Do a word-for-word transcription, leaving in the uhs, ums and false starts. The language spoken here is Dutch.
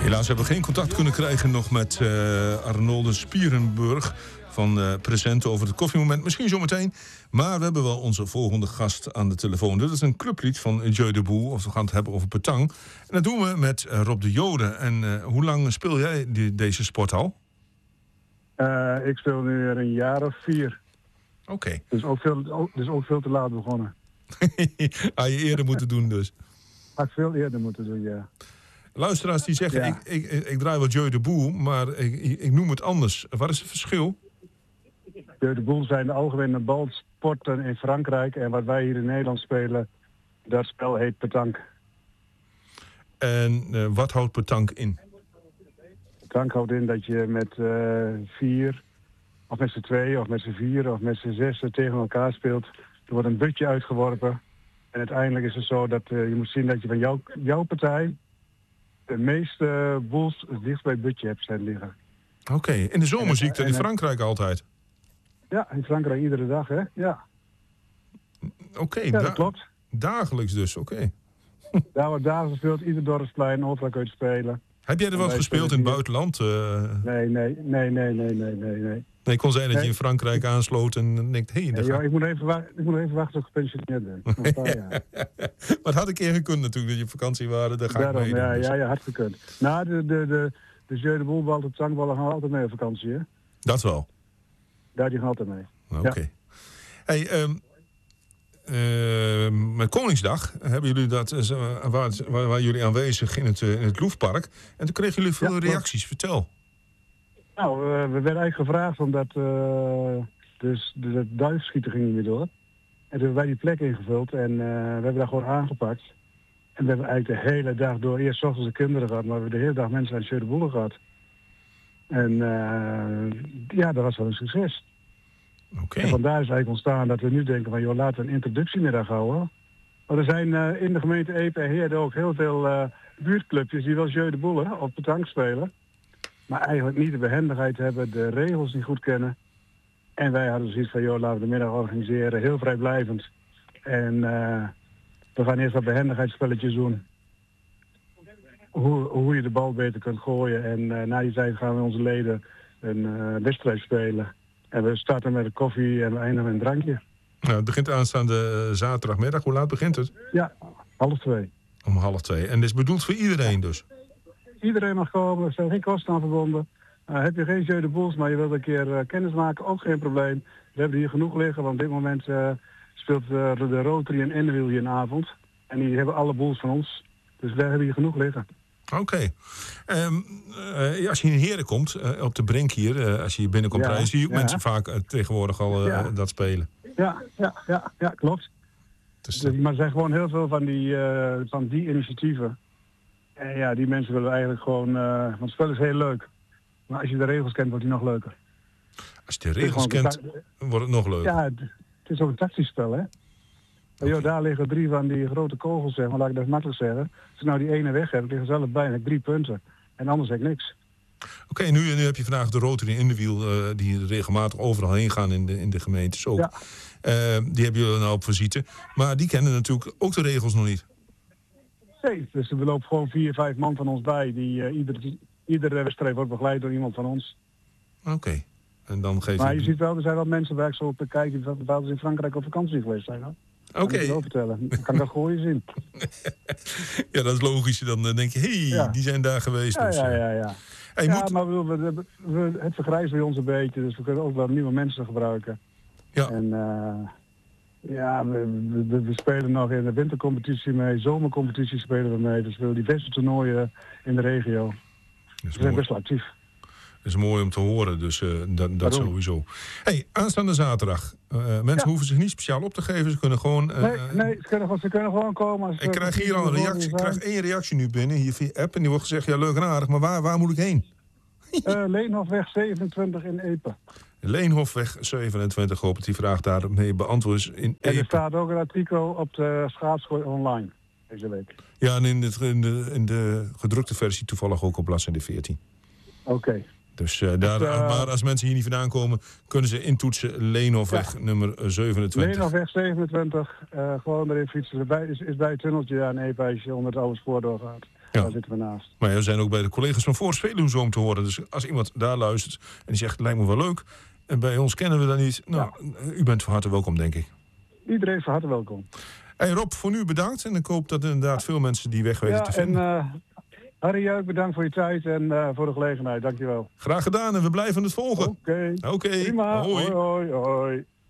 Helaas hebben we geen contact kunnen krijgen nog met uh, Arnolde Spierenburg van uh, Present over het koffiemoment. Misschien zometeen. Maar we hebben wel onze volgende gast aan de telefoon. Dit is een clublied van Jeu de Boel. Of we gaan het hebben over petang. En dat doen we met uh, Rob de Jode. En uh, hoe lang speel jij die, deze sport al? Uh, ik speel nu er een jaar of vier. Oké. Okay. Dus ook veel, dus ook veel te laat begonnen. Had je eerder moeten doen dus? Had ik veel eerder moeten doen, ja. Luisteraars die zeggen, ja. ik, ik, ik draai wel Jeu de Boel, maar ik, ik noem het anders. Wat is het verschil? Jeu de Boel zijn de algemene balsporten in Frankrijk. En wat wij hier in Nederland spelen, dat spel heet petanque. En uh, wat houdt petanque in? Petanque houdt in dat je met uh, vier, of met z'n tweeën, of met z'n vier, of met z'n zes tegen elkaar speelt. Er wordt een butje uitgeworpen. En uiteindelijk is het zo dat uh, je moet zien dat je van jou, jouw partij de meeste boels dicht bij het butje hebt zijn liggen. Oké, okay. In de zomer zie ik dat in Frankrijk altijd. Ja, in Frankrijk iedere dag, hè? Ja. Oké, okay, ja, dat da- klopt. Dagelijks dus, oké. Okay. Daar wordt dagelijks gespeeld, ieder dorpsplein, overal kun je spelen. Heb jij er wel gespeeld in het buitenland? Uh... Nee, nee, nee, nee, nee, nee, nee, nee. Nee, kon zijn dat nee. je in Frankrijk aansloot en denkt, hé... Hey, nee, joh, ik, moet even wa- ik moet even wachten tot ik gepensioneerd ben. Maar het had een keer gekund natuurlijk, dat je op vakantie waren. Daar ga Daarom, ik mee ja, doen, dus. ja, ja, had gekund. Nou, de, de, de, de Jeu de Boel, de zangballen gaan altijd mee op vakantie, hè? Dat wel? Daar die gaan altijd mee. Oké. Okay. Ja. Hey, um, uh, met Koningsdag hebben jullie dat, uh, waar, waar, waar jullie aanwezig in het, uh, in het Louvrepark. En toen kregen jullie veel ja, reacties. Vertel. Nou, uh, we werden eigenlijk gevraagd omdat uh, dus de, de duifschieten ging niet meer door. En toen hebben wij die plek ingevuld en uh, we hebben daar gewoon aangepakt. En we hebben eigenlijk de hele dag door, eerst 's ochtends de kinderen gehad, maar we hebben de hele dag mensen aan de Jeu de Boel gehad. En uh, ja, dat was wel een succes. Okay. En vandaar is eigenlijk ontstaan dat we nu denken van, joh, laten we een introductiemiddag houden. Want er zijn uh, in de gemeente Epe en Heerde ook heel veel uh, buurtclubjes die wel Jeu de Boel of petanque spelen. Maar eigenlijk niet de behendigheid hebben, de regels niet goed kennen. En wij hadden zoiets van, joh, laten we de middag organiseren, heel vrijblijvend. En uh, we gaan eerst wat behendigheidsspelletjes doen. Hoe, hoe je de bal beter kunt gooien. En uh, na die tijd gaan we onze leden een uh, wedstrijd spelen. En we starten met een koffie en we eindigen met een drankje. Nou, het begint aanstaande uh, zaterdagmiddag. Hoe laat begint het? Ja, half twee. Om half twee. En dat is bedoeld voor iedereen dus? Iedereen mag komen, er zijn geen kosten aan verbonden. Uh, heb je geen Jeu de Boels, maar je wilt een keer uh, kennis maken, ook geen probleem. We hebben hier genoeg liggen, want op dit moment uh, speelt uh, de Rotary en Indewil hier een avond. En die hebben alle boels van ons. Dus we hebben hier genoeg liggen. Oké. Okay. Um, uh, als je in Heerde komt, uh, op de Brink hier, uh, als je hier binnenkomt, ja, zie je ook ja. mensen vaak uh, tegenwoordig al uh, ja. dat spelen. Ja, ja, ja, ja klopt. Dus, dus, maar er zijn gewoon heel veel van die, uh, van die initiatieven. En ja, die mensen willen eigenlijk gewoon... Uh, want het spel is heel leuk. Maar als je de regels kent, wordt die nog leuker. Als je de regels kent, ta- wordt het nog leuker. Ja, het, het is ook een tactisch spel, hè. Okay. Joh, daar liggen drie van die grote kogels, zeg maar, laat ik dat makkelijk zeggen. Als ik nou die ene weg heb, liggen ze allebei en heb ik drie punten. En anders heb ik niks. Oké, okay, nu, nu heb je vandaag de Rotary in Indewil, uh, die regelmatig overal heen gaan in de, in de gemeentes ook. Ja. Uh, die hebben jullie nou op visite. Maar die kennen natuurlijk ook de regels nog niet. Nee, dus er lopen gewoon vier, vijf man van ons bij. Die, uh, ieder, iedere wedstrijd wordt begeleid door iemand van ons. Oké. Okay. En dan geef maar je... je ziet wel, er zijn wel mensen waar ik zo op te kijken die wel eens in Frankrijk op vakantie geweest zijn. Hoor. Oké. Okay. Kan ik wel vertellen. Dan kan ik dat gooien zien. Ja, dat is logisch. Dan denk je, hé, hey, ja. die zijn daar geweest. Ja, dus, ja, ja. ja. Hey, ja moet... maar we, we, we, het vergrijst bij ons een beetje. Dus we kunnen ook wel nieuwe mensen gebruiken. Ja. En uh, ja, we, we, we spelen nog in de wintercompetitie mee. Zomercompetitie spelen we mee. Dus we willen die beste toernooien in de regio. We zijn best wel actief. Dat is mooi om te horen, dus uh, dat, dat sowieso. Hey, aanstaande zaterdag. Uh, mensen ja. hoeven zich niet speciaal op te geven. Ze kunnen gewoon... Uh, nee, nee ze, kunnen, ze kunnen gewoon komen. Als ik krijg hier al een reactie. Ik krijg één reactie nu binnen, hier via app. En die wordt gezegd, ja, leuk en aardig, maar waar, waar moet ik heen? uh, Leenhofweg zevenentwintig in Epe. Leenhofweg zevenentwintig, hoop dat die vraag daarmee beantwoord is in Epe. En er staat ook een artikel op de Schaapsgooi online deze week. Ja, en in de, in de, in de gedrukte versie toevallig ook op bladzijde veertien. Oké. Okay. Dus uh, daar, uh, maar als mensen hier niet vandaan komen, kunnen ze intoetsen Leenhofweg ja. nummer zevenentwintig. Leenhofweg zevenentwintig, uh, gewoon erin fietsen. Erbij, is, is bij het tunneltje aan Epe als je onder het oude spoor doorgaat. Ja. Daar zitten we naast. Maar ja, we zijn ook bij de collega's van Forst Veluwe te horen. Dus als iemand daar luistert en die zegt, lijkt me wel leuk. En bij ons kennen we dat niet. Nou, ja. U bent van harte welkom, denk ik. Iedereen van harte welkom. Hey Rob, voor nu bedankt. En ik hoop dat inderdaad veel mensen die weg weten ja, te vinden. En, uh, Harry, ook bedankt voor je tijd en uh, voor de gelegenheid. Dankjewel. Graag gedaan en we blijven het volgen. Oké. Okay. Prima. Hoi. Hoi, hoi, hoi.